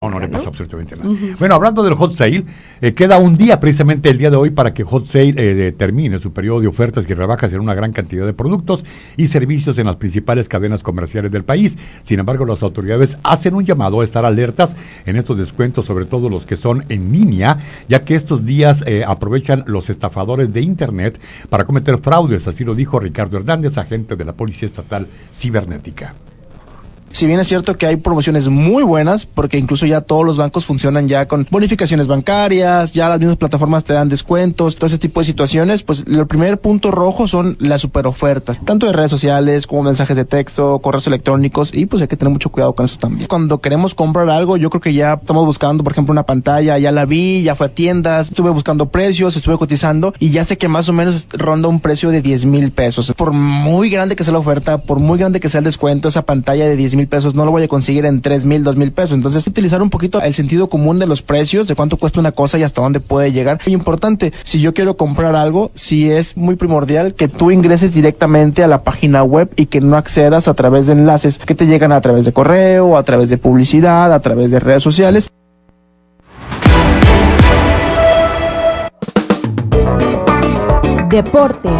no le pasa absolutamente nada. Bueno, hablando del hot sale, queda un día, precisamente el día de hoy, para que hot sale termine su periodo de ofertas y rebajas en una gran cantidad de productos y servicios en las principales cadenas comerciales del país. Sin embargo, las autoridades hacen un llamado a estar alertas en estos descuentos, sobre todo los que son en línea, ya que estos días aprovechan los estafadores de Internet para cometer fraudes. Así lo dijo Ricardo Hernández, agente de la Policía Estatal Cibernética. Si bien es cierto que hay promociones muy buenas, porque incluso ya todos los bancos funcionan ya con bonificaciones bancarias, ya las mismas plataformas te dan descuentos, todo ese tipo de situaciones, pues el primer punto rojo son las super ofertas, tanto de redes sociales como mensajes de texto, correos electrónicos, y pues hay que tener mucho cuidado con eso también. Cuando queremos comprar algo, yo creo que ya estamos buscando, por ejemplo, una pantalla, ya la vi, ya fue a tiendas, estuve buscando precios, estuve cotizando, y ya sé que más o menos ronda un precio de 10,000 pesos. Por muy grande que sea la oferta, por muy grande que sea el descuento, esa pantalla de 10,000 pesos no lo voy a conseguir en 3,000, 2,000 pesos. Entonces, utilizar un poquito el sentido común de los precios, de cuánto cuesta una cosa y hasta dónde puede llegar. Muy importante, si yo quiero comprar algo, sí es muy primordial que tú ingreses directamente a la página web y que no accedas a través de enlaces que te llegan a través de correo, a través de publicidad, a través de redes sociales. Deportes.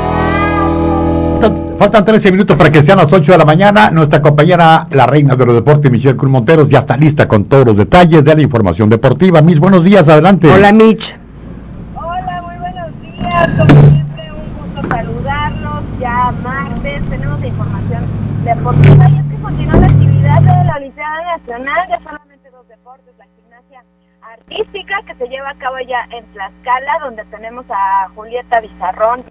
Faltan 13 minutos para que sean las 8 de la mañana. Nuestra compañera, la reina de los deportes, Michelle Cruz Monteros, ya está lista con todos los detalles de la información deportiva. Miss, buenos días, adelante. Hola, Mitch. Hola, muy buenos días. Como siempre, un gusto saludarlos. Ya martes tenemos la información deportiva y es que continúa la actividad de la Olimpiada Nacional. Ya solamente dos deportes, la gimnasia artística que se lleva a cabo ya en Tlaxcala, donde tenemos a Julieta Bizarrón,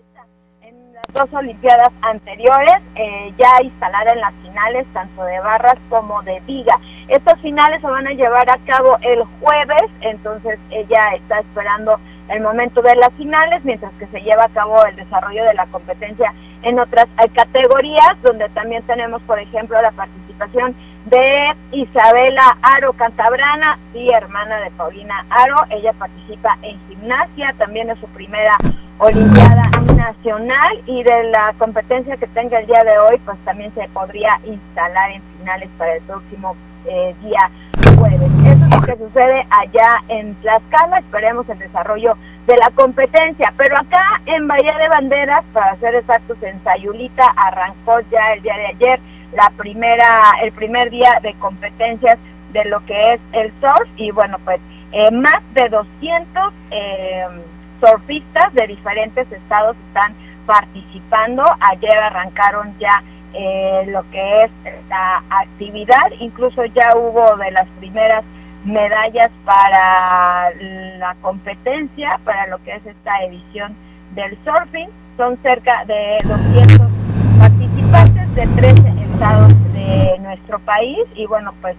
dos olimpiadas anteriores, ya instalada en las finales tanto de barras como de viga. Estas finales se van a llevar a cabo el jueves, entonces ella está esperando el momento de las finales, mientras que se lleva a cabo el desarrollo de la competencia en otras categorías, donde también tenemos, por ejemplo, la participación de Isabela Aro Cantabrana, y hermana de Paulina Aro. Ella participa en gimnasia, también es su primera Olimpiada Nacional, y de la competencia que tenga el día de hoy, pues también se podría instalar en finales para el próximo día jueves. Eso es lo que sucede allá en Tlaxcala. Esperemos el desarrollo de la competencia, pero acá en Bahía de Banderas, para ser exactos, en Sayulita, arrancó ya el día de ayer el primer día de competencias de lo que es el surf, y bueno, pues más de 200 surfistas de diferentes estados están participando. Ayer arrancaron ya lo que es la actividad, incluso ya hubo de las primeras medallas para la competencia, para lo que es esta edición del surfing. Son cerca de 200 participantes de 13 estados de nuestro país, y bueno, pues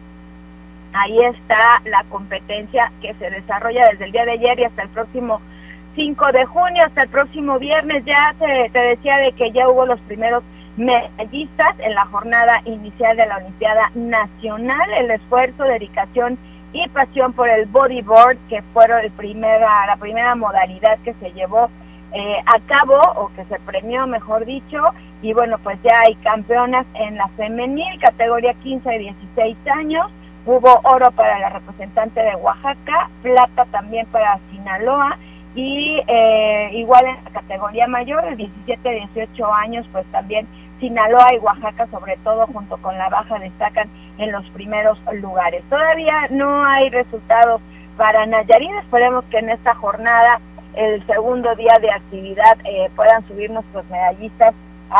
ahí está la competencia que se desarrolla desde el día de ayer y hasta el próximo 5 de junio, hasta el próximo viernes. Ya te decía de que ya hubo los primeros medallistas en la jornada inicial de la Olimpiada Nacional. El esfuerzo, dedicación y pasión por el bodyboard, que fueron la primera modalidad que se llevó a cabo, o que se premió, mejor dicho, y bueno, pues ya hay campeonas en la femenil, categoría 15 y 16 años. Hubo oro para la representante de Oaxaca, plata también para Sinaloa, y igual en la categoría mayor, de 17 a 18 años, pues también Sinaloa y Oaxaca, sobre todo junto con la Baja, destacan en los primeros lugares. Todavía no hay resultados para Nayarit. Esperemos que en esta jornada, el segundo día de actividad, puedan subir nuestros medallistas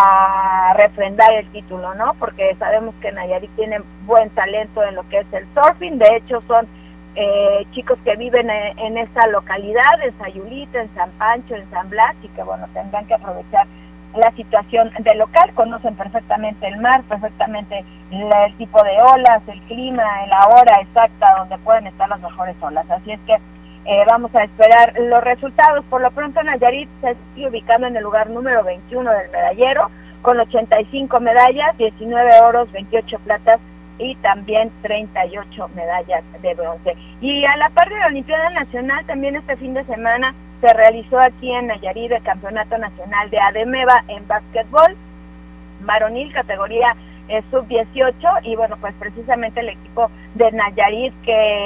a refrendar el título, ¿no? Porque sabemos que Nayarit tiene buen talento en lo que es el surfing. De hecho, son chicos que viven en esta localidad, en Sayulita, en San Pancho, en San Blas, y que bueno, tendrán que aprovechar la situación del local. Conocen perfectamente el mar, perfectamente el tipo de olas, el clima, la hora exacta donde pueden estar las mejores olas. Así es que vamos a esperar los resultados. Por lo pronto, Nayarit se sigue ubicando en el lugar número 21 del medallero, con 85 medallas, 19 oros, 28 platas y también 38 medallas de bronce. Y a la par de la Olimpiada Nacional, también este fin de semana se realizó aquí en Nayarit el Campeonato Nacional de ADEMEVA en básquetbol varonil, categoría sub-18, y bueno, pues precisamente el equipo de Nayarit, que